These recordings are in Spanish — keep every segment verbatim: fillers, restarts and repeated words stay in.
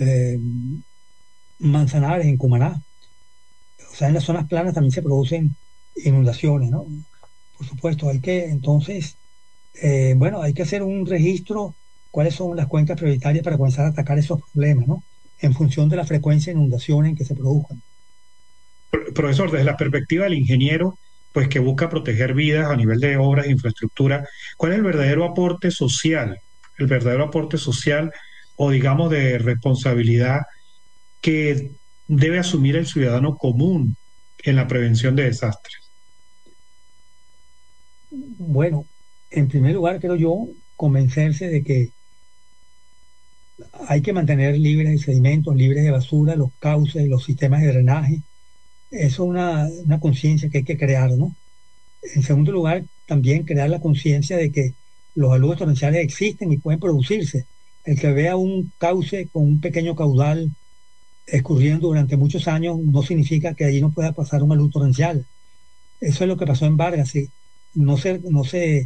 eh, Manzanares, en Cumaná. O sea, en las zonas planas también se producen inundaciones, ¿no? Por supuesto, hay que entonces, eh, bueno, hay que hacer un registro, cuáles son las cuencas prioritarias para comenzar a atacar esos problemas, ¿no? En función de la frecuencia de inundaciones en que se produzcan. Pro- Profesor, desde la perspectiva del ingeniero, pues que busca proteger vidas a nivel de obras e infraestructura, ¿cuál es el verdadero aporte social? El verdadero aporte social o digamos de responsabilidad que debe asumir el ciudadano común en la prevención de desastres. Bueno, en primer lugar, creo yo, convencerse de que hay que mantener libres de sedimentos, libres de basura, los cauces, los sistemas de drenaje. Eso es una, una conciencia que hay que crear, ¿no? En segundo lugar, también crear la conciencia de que los aluvios torrenciales existen y pueden producirse. El que vea un cauce con un pequeño caudal escurriendo durante muchos años no significa que allí no pueda pasar un alud torrencial. Eso es lo que pasó en Vargas. ¿Sí? No se, no se,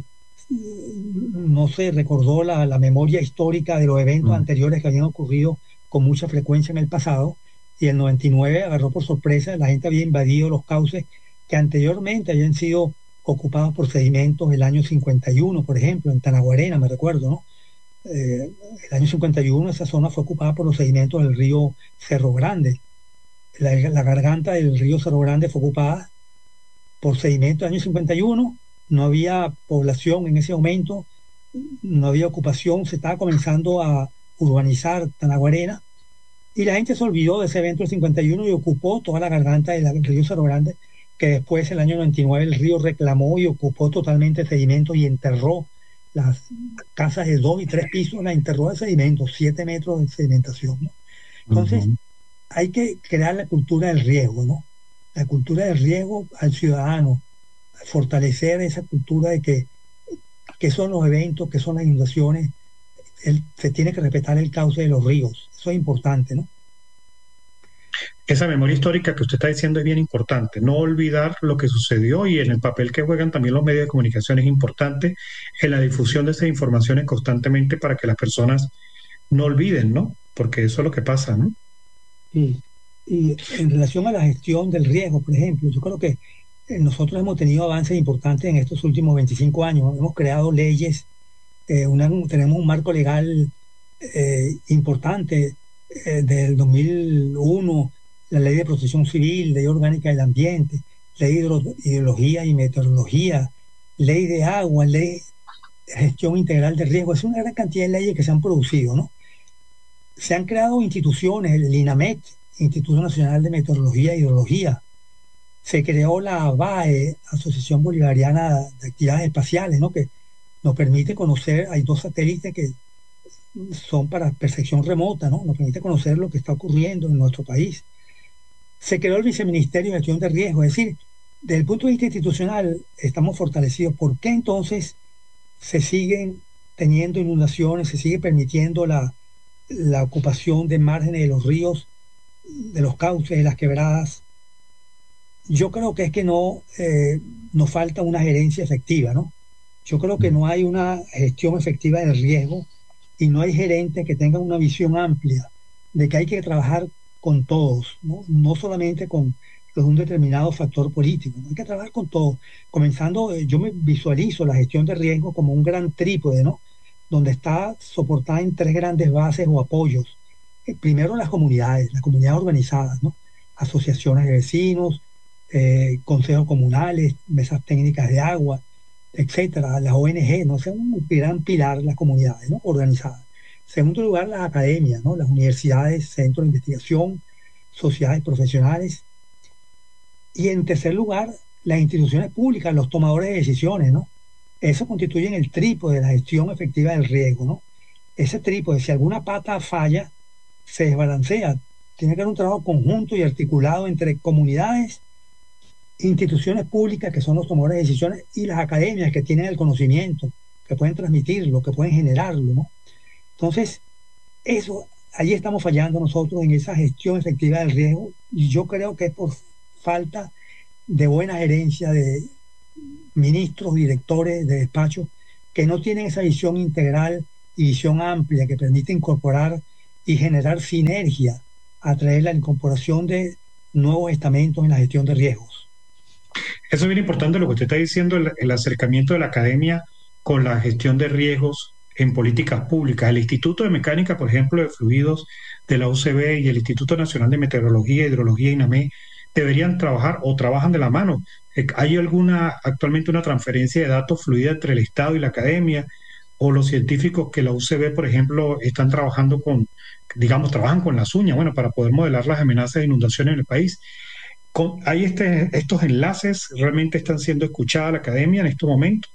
no se recordó la, la memoria histórica de los eventos Mm. anteriores que habían ocurrido con mucha frecuencia en el pasado, y el noventa y nueve agarró por sorpresa, la gente había invadido los cauces que anteriormente habían sido ocupados por sedimentos el año cincuenta y uno, por ejemplo, en Tanaguarena, me recuerdo, ¿no? Eh, el año cincuenta y uno esa zona fue ocupada por los sedimentos del río Cerro Grande. La, la garganta del río Cerro Grande fue ocupada por sedimentos del año cincuenta y uno, no había población en ese momento, no había ocupación, se estaba comenzando a urbanizar Tanaguarena y la gente se olvidó de ese evento del cincuenta y uno y ocupó toda la garganta del río Cerro Grande, que después, el año noventa y nueve, el río reclamó y ocupó totalmente sedimentos y enterró las casas de dos y tres pisos, la enterró de sedimentos, siete metros de sedimentación, ¿no? Entonces, Ujú. hay que crear la cultura del riesgo, ¿no? La cultura del riesgo al ciudadano, fortalecer esa cultura de que, que son los eventos, que son las inundaciones, el- se tiene que respetar el cauce de los ríos, eso es importante, ¿no? Esa memoria histórica que usted está diciendo es bien importante. No olvidar lo que sucedió y en el papel que juegan también los medios de comunicación es importante en la difusión de esas informaciones constantemente para que las personas no olviden, ¿no? Porque eso es lo que pasa, ¿no? Y, y en relación a la gestión del riesgo, por ejemplo, yo creo que eh, nosotros hemos tenido avances importantes en estos últimos veinticinco años. Hemos creado leyes, eh, una- tenemos un marco legal eh, importante eh, del dos mil uno, la Ley de Protección Civil, Ley Orgánica del Ambiente, Ley de Hidro- Hidrología y Meteorología, Ley de Agua, Ley de Gestión Integral de Riesgo. Es una gran cantidad de leyes que se han producido, ¿no? Se han creado instituciones, el INAMET, Instituto Nacional de Meteorología e Hidrología. Se creó la ABAE, Asociación Bolivariana de Actividades Espaciales, ¿no? Que nos permite conocer, hay dos satélites que son para percepción remota, ¿no? Nos permite conocer lo que está ocurriendo en nuestro país. Se creó el Viceministerio de Gestión de Riesgo, es decir, desde el punto de vista institucional estamos fortalecidos. ¿Por qué entonces se siguen teniendo inundaciones, se sigue permitiendo la, la ocupación de márgenes de los ríos, de los cauces, de las quebradas? Yo creo que es que no eh, nos falta una gerencia efectiva, ¿no? Yo creo que no hay una gestión efectiva del riesgo y no hay gerentes que tengan una visión amplia de que hay que trabajar con todos, ¿no? No solamente con los de un determinado factor político, ¿no? Hay que trabajar con todos. Comenzando, eh, yo me visualizo la gestión de riesgo como un gran trípode, ¿no? Donde está soportada en tres grandes bases o apoyos. Eh, primero las comunidades, las comunidades organizadas, ¿no? Asociaciones de vecinos, eh, consejos comunales, mesas técnicas de agua, etcétera, las O N G, ¿no? Son un gran pilar las comunidades, ¿no? Organizadas. En segundo lugar, las academias, ¿no? Las universidades, centros de investigación, sociedades profesionales. Y en tercer lugar, las instituciones públicas, los tomadores de decisiones, ¿no? Eso constituye el trípode de la gestión efectiva del riesgo, ¿no? Ese trípode, si alguna pata falla, se desbalancea. Tiene que haber un trabajo conjunto y articulado entre comunidades, instituciones públicas, que son los tomadores de decisiones, y las academias, que tienen el conocimiento, que pueden transmitirlo, que pueden generarlo, ¿no? Entonces, eso, allí estamos fallando nosotros en esa gestión efectiva del riesgo, y yo creo que es por falta de buena gerencia de ministros, directores de despachos, que no tienen esa visión integral y visión amplia que permite incorporar y generar sinergia a través de la incorporación de nuevos estamentos en la gestión de riesgos. Eso es bien importante lo que usted está diciendo, el, el acercamiento de la academia con la gestión de riesgos en políticas públicas. El Instituto de Mecánica, por ejemplo, de Fluidos de la U C B y el Instituto Nacional de Meteorología e Hidrología, INAME, deberían trabajar o trabajan de la mano. Eh, ¿Hay alguna, actualmente una transferencia de datos fluida entre el Estado y la academia? ¿O los científicos que la U C B, por ejemplo, están trabajando con, digamos, trabajan con las uñas, bueno, para poder modelar las amenazas de inundación en el país? Con, ¿hay este, estos enlaces realmente están siendo escuchadas la academia en estos momentos?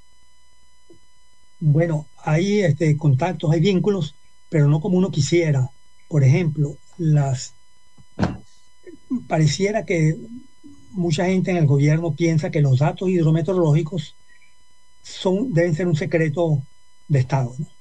Bueno, hay este, contactos, hay vínculos, pero no como uno quisiera. Por ejemplo, las pareciera que mucha gente en el gobierno piensa que los datos hidrometeorológicos son, deben ser un secreto de Estado, ¿no?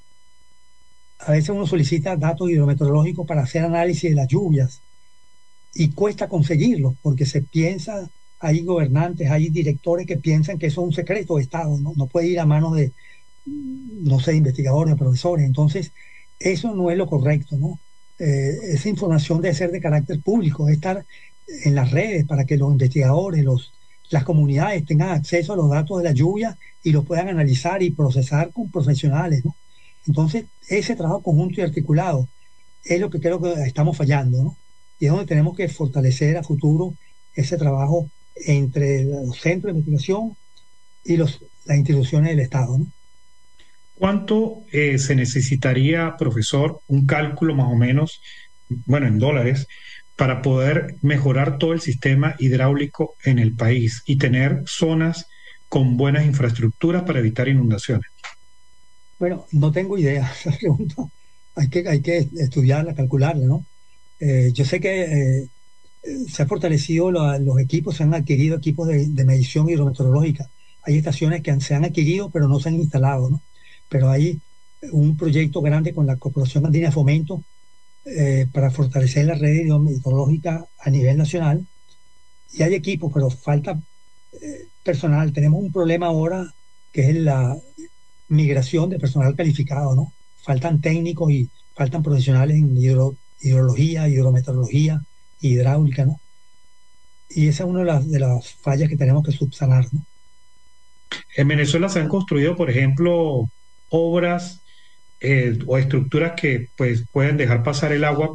A veces uno solicita datos hidrometeorológicos para hacer análisis de las lluvias y cuesta conseguirlos porque se piensa, hay gobernantes, hay directores que piensan que eso es un secreto de Estado, ¿no? No puede ir a manos de, no sé, investigadores o profesores. Entonces, eso no es lo correcto, ¿no? Eh, esa información debe ser de carácter público, debe estar en las redes para que los investigadores, los, las comunidades tengan acceso a los datos de la lluvia y los puedan analizar y procesar con profesionales, ¿no? Entonces, ese trabajo conjunto y articulado es lo que creo que estamos fallando, ¿no? Y es donde tenemos que fortalecer a futuro ese trabajo entre los centros de investigación y los, las instituciones del Estado, ¿no? ¿Cuánto eh, se necesitaría, profesor, un cálculo más o menos, bueno, en dólares, para poder mejorar todo el sistema hidráulico en el país y tener zonas con buenas infraestructuras para evitar inundaciones? Bueno, no tengo idea, esa pregunta hay que, hay que estudiarla, calcularla, ¿no? Eh, yo sé que eh, se han fortalecido la- los equipos, se han adquirido equipos de, de medición hidrometeorológica. Hay estaciones que han- se han adquirido, pero no se han instalado, ¿no? Pero hay un proyecto grande con la Corporación Andina de Fomento eh, para fortalecer la red hidrometeorológica a nivel nacional. Y hay equipos, pero falta eh, personal. Tenemos un problema ahora que es la migración de personal calificado, ¿no? Faltan técnicos y faltan profesionales en hidro- hidrología, hidrometeorología, hidráulica, ¿no? Y esa es una de las, de las fallas que tenemos que subsanar, ¿no? En Venezuela se han construido, por ejemplo, obras eh, o estructuras que pues pueden dejar pasar el agua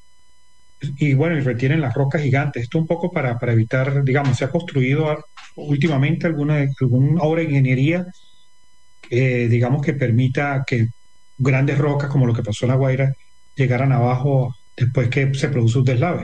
y bueno, y retienen las rocas gigantes. Esto un poco para, para evitar, digamos, se ha construido a- últimamente alguna, alguna obra de ingeniería, eh, digamos, que permita que grandes rocas, como lo que pasó en La Guaira, llegaran abajo después que se produce un deslave.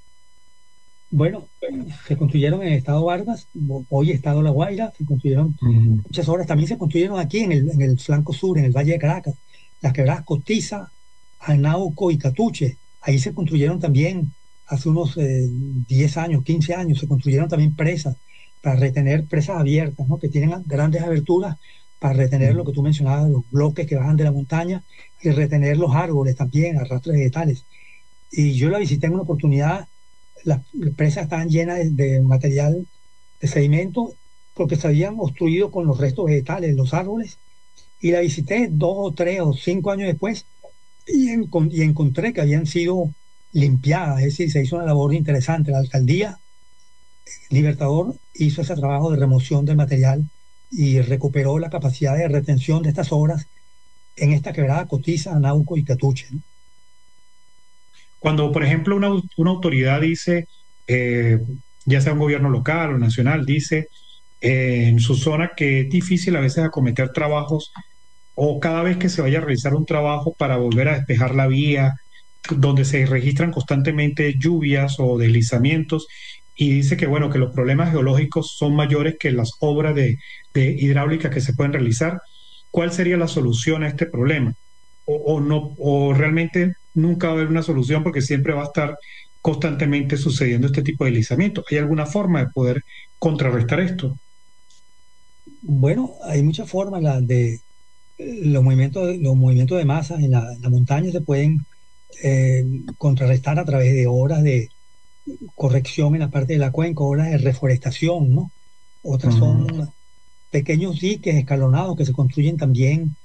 Bueno, se construyeron en el estado Vargas, hoy estado La Guaira, se construyeron Mm. muchas obras, también se construyeron aquí en el, en el flanco sur, en el Valle de Caracas, las quebradas Cotiza, Anauco y Catuche. Ahí se construyeron también, hace unos eh, diez años, quince años, se construyeron también presas para retener presas abiertas, ¿no? Que tienen grandes aberturas para retener lo Mm. que tú mencionabas, los bloques que bajan de la montaña y retener los árboles también, arrastres vegetales. Y yo la visité en una oportunidad, las presas estaban llenas de, de material de sedimento porque se habían obstruido con los restos vegetales, los árboles, y la visité dos o tres o cinco años después y, encon- y encontré que habían sido limpiadas, es decir, se hizo una labor interesante. La alcaldía Libertador hizo ese trabajo de remoción del material y recuperó la capacidad de retención de estas obras en esta quebrada Cotiza, Anauco y Catuche, ¿no? Cuando, por ejemplo, una, au- una autoridad dice, eh, ya sea un gobierno local o nacional, dice eh, en su zona que es difícil a veces acometer trabajos o cada vez que se vaya a realizar un trabajo para volver a despejar la vía, donde se registran constantemente lluvias o deslizamientos, y dice que bueno, que los problemas geológicos son mayores que las obras de, de hidráulica que se pueden realizar. ¿Cuál sería la solución a este problema? O, o no, o realmente nunca va a haber una solución porque siempre va a estar constantemente sucediendo este tipo de deslizamientos. ¿Hay alguna forma de poder contrarrestar esto? Bueno, hay muchas formas la de eh, los movimientos, de- los movimientos de masa en la, en la montaña se pueden eh, contrarrestar a través de obras de corrección en la parte de la cuenca, obras de reforestación, ¿no? Otras Ujú. son pequeños diques escalonados que se construyen también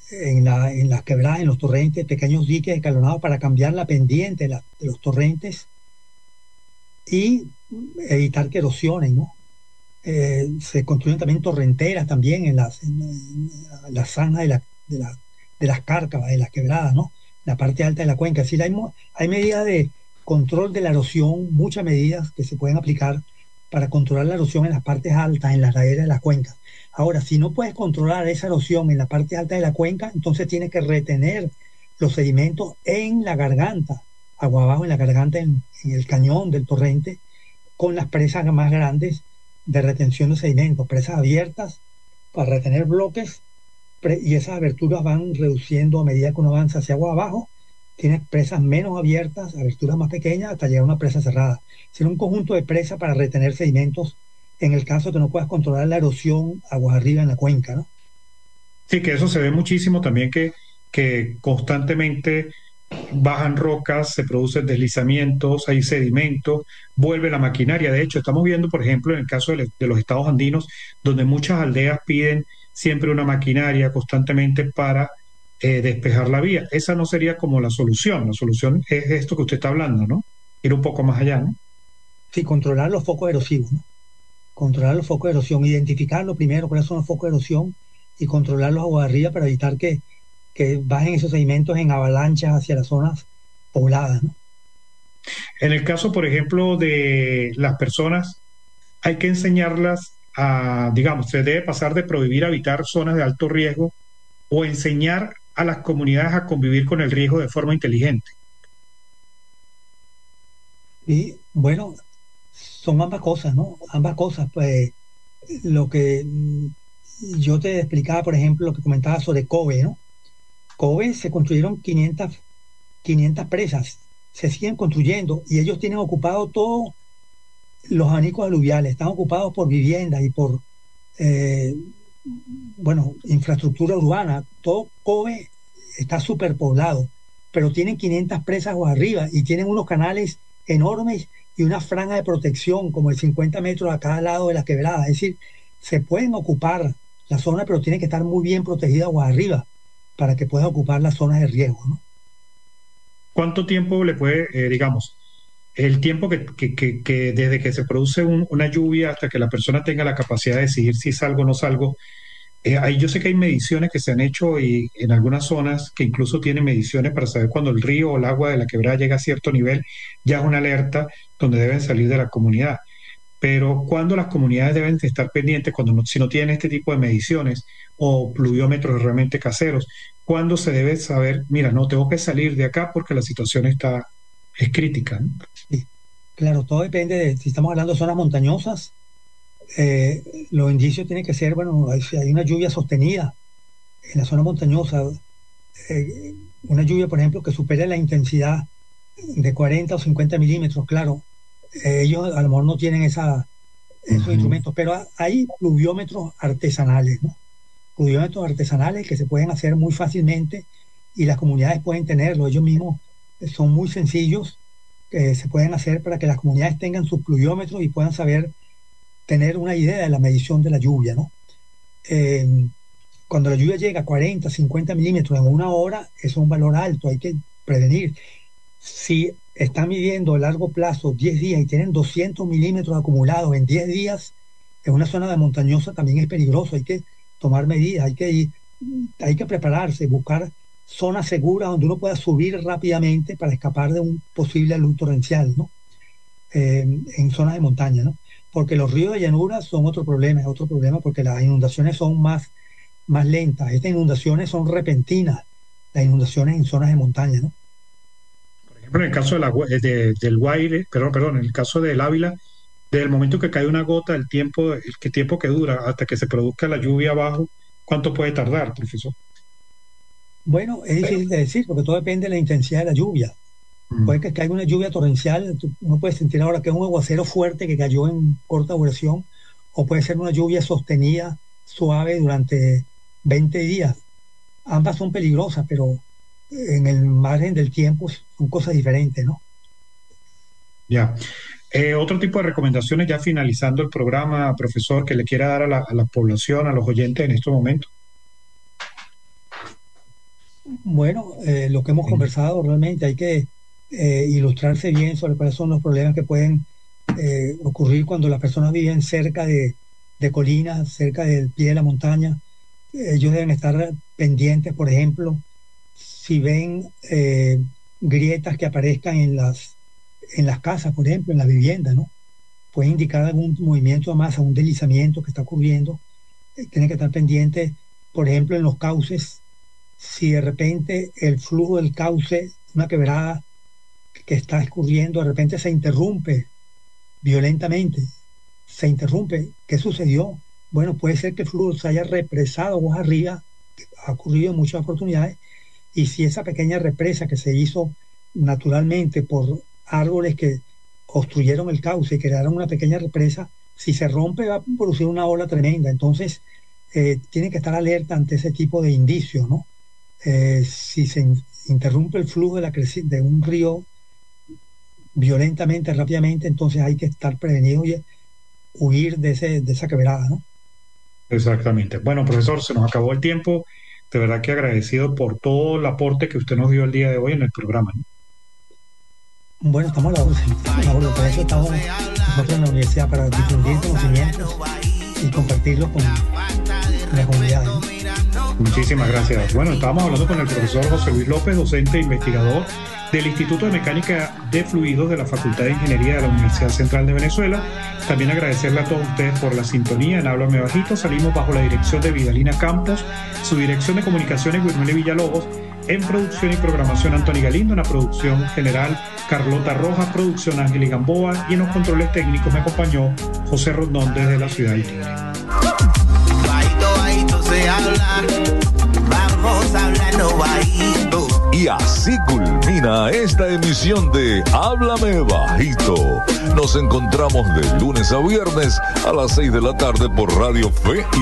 en la, en las quebradas, en los torrentes, pequeños diques escalonados para cambiar la pendiente de, la- de los torrentes y evitar que erosionen, ¿no? Eh, se construyen también torrenteras también en las, en, en las zanjas de, la- de, la- de las cárcavas, de las quebradas, ¿no? La parte alta de la cuenca. Es decir, hay, mo- hay medidas de control de la erosión, muchas medidas que se pueden aplicar para controlar la erosión en las partes altas, en las laderas de las cuencas. Ahora, si no puedes controlar esa erosión en la parte alta de la cuenca, entonces tienes que retener los sedimentos en la garganta, agua abajo en la garganta, en, en el cañón del torrente, con las presas más grandes de retención de sedimentos, presas abiertas para retener bloques, pre- y esas aberturas van reduciendo a medida que uno avanza hacia agua abajo. Tienes presas menos abiertas, aberturas más pequeñas, hasta llegar a una presa cerrada. Será un conjunto de presas para retener sedimentos en el caso que no puedas controlar la erosión aguas arriba en la cuenca, ¿no? Sí, que eso se ve muchísimo también que, que constantemente bajan rocas, se producen deslizamientos, hay sedimentos, vuelve la maquinaria. De hecho, estamos viendo, por ejemplo, en el caso de, de los estados andinos, donde muchas aldeas piden siempre una maquinaria constantemente para eh, despejar la vía. Esa no sería como la solución. La solución es esto que usted está hablando, ¿no? Ir un poco más allá, ¿no? Sí, controlar los focos erosivos, ¿no? Controlar los focos de erosión, identificarlo primero, cuáles son los focos de erosión y controlarlos aguas arriba para evitar que, que bajen esos sedimentos en avalanchas hacia las zonas pobladas, ¿no? En el caso, por ejemplo, de las personas, hay que enseñarlas a, digamos, se debe pasar de prohibir habitar zonas de alto riesgo o enseñar a las comunidades a convivir con el riesgo de forma inteligente. Y bueno, son ambas cosas, ¿no? Ambas cosas. Pues lo que mm, yo te explicaba, por ejemplo, lo que comentaba sobre Kobe, ¿no? Kobe se construyeron quinientas quinientas presas, se siguen construyendo y ellos tienen ocupado todos los abanicos aluviales, están ocupados por viviendas y por, eh, bueno, infraestructura urbana. Todo Kobe está superpoblado, pero tienen quinientas presas o arriba y tienen unos canales enormes y una franja de protección como de cincuenta metros a cada lado de la quebrada. Es decir, se pueden ocupar la zona, pero tiene que estar muy bien protegida o arriba para que puedan ocupar las zonas de riesgo, ¿no? ¿Cuánto tiempo le puede, eh, digamos, el tiempo que, que- que- que desde que se produce un- una lluvia hasta que la persona tenga la capacidad de decidir si salgo o no salgo? Eh, ahí yo sé que hay mediciones que se han hecho y en algunas zonas que incluso tienen mediciones para saber cuando el río o el agua de la quebrada llega a cierto nivel, ya es una alerta donde deben salir de la comunidad. Pero cuando las comunidades deben de estar pendientes, cuando no- si no tienen este tipo de mediciones o pluviómetros realmente caseros, cuando se debe saber, mira, no tengo que salir de acá porque la situación está, es crítica, ¿no? Sí. Claro, todo depende de si estamos hablando de zonas montañosas. Eh, los indicios tienen que ser, bueno, hay- si hay una lluvia sostenida en la zona montañosa, eh, una lluvia, por ejemplo, que supere la intensidad de cuarenta o cincuenta milímetros, claro, eh, ellos a lo mejor no tienen esa, esos Ujú. instrumentos, pero ha- hay pluviómetros artesanales, ¿no? Pluviómetros artesanales que se pueden hacer muy fácilmente y las comunidades pueden tenerlo. Ellos mismos eh, son muy sencillos, que se pueden hacer para que las comunidades tengan sus pluviómetros y puedan saber tener una idea de la medición de la lluvia, ¿no? Eh, Cuando la lluvia llega a cuarenta, cincuenta milímetros en una hora, eso es un valor alto, hay que prevenir. Si están midiendo a largo plazo diez días y tienen doscientos milímetros acumulados en diez días, en una zona de montañosa también es peligroso, hay que tomar medidas, hay que ir, hay que prepararse, buscar zonas seguras donde uno pueda subir rápidamente para escapar de un posible alud torrencial, ¿no? Eh, en zonas de montaña, ¿no? Porque los ríos de llanura son otro problema, es otro problema porque las inundaciones son más, más lentas. Estas inundaciones son repentinas, las inundaciones en zonas de montaña, ¿no? Por ejemplo, en el caso de la Gua- eh, de- del Guaire, perdón, perdón, en el caso del Ávila, desde el momento que cae una gota, el tiempo, el que tiempo que dura hasta que se produzca la lluvia abajo, ¿cuánto puede tardar, profesor? Bueno, es difícil de decir porque todo depende de la intensidad de la lluvia. Puede Mm. que caiga una lluvia torrencial, tú- uno puede sentir ahora que es un aguacero fuerte que cayó en corta duración, o puede ser una lluvia sostenida, suave durante veinte días. Ambas son peligrosas, pero en el margen del tiempo son cosas diferentes, ¿no? Ya. Eh, otro tipo de recomendaciones, ya finalizando el programa, profesor, que le quiera dar a la, a la población, a los oyentes en estos momentos. Bueno, eh, lo que hemos Sí. conversado realmente hay que eh, ilustrarse bien sobre cuáles son los problemas que pueden eh, ocurrir cuando las personas viven cerca de, de colinas, cerca del pie de la montaña. Ellos deben estar pendientes, por ejemplo, si ven eh, grietas que aparezcan en las, en las casas, por ejemplo, en las viviendas, ¿no? Puede indicar algún movimiento de masa, un deslizamiento que está ocurriendo. Eh, tienen que estar pendientes, por ejemplo, en los cauces, si de repente el flujo del cauce, una quebrada que está escurriendo, de repente se interrumpe violentamente, se interrumpe. ¿Qué sucedió? Bueno, puede ser que el flujo se haya represado aguas arriba, que ha ocurrido en muchas oportunidades, y si esa pequeña represa que se hizo naturalmente por árboles que obstruyeron el cauce y crearon una pequeña represa, si se rompe va a producir una ola tremenda. Entonces, eh, tiene que estar alerta ante ese tipo de indicios, ¿no? Eh, si se in- interrumpe el flujo de, la creci- de un río violentamente, rápidamente, entonces hay que estar prevenido y huir de, ese, de esa quebrada, ¿no? Exactamente. Bueno, profesor, se nos acabó el tiempo. De verdad que agradecido por todo el aporte que usted nos dio el día de hoy en el programa, ¿no? Bueno, estamos a la orden, estamos a la orden. Para eso estamos nosotros en la universidad, para difundir conocimientos y compartirlos con, con la comunidad, ¿no? Muchísimas gracias. Bueno, estábamos hablando con el profesor José Luis López, docente e investigador del Instituto de Mecánica de Fluidos de la Facultad de Ingeniería de la Universidad Central de Venezuela. También agradecerle a todos ustedes por la sintonía. En Háblame Bajito salimos bajo la dirección de Vidalina Campos, su dirección de comunicaciones Wilmele Villalobos, en producción y programación Anthony Galindo, en la producción general Carlota Rojas, producción Ángel Gamboa, y en los controles técnicos me acompañó José Rondón desde la ciudad del Tigre. Bajito, bajito se habla, vamos hablando bajito. Y así culmina esta emisión de Háblame Bajito. Nos encontramos de lunes a viernes a las seis de la tarde por Radio Fe y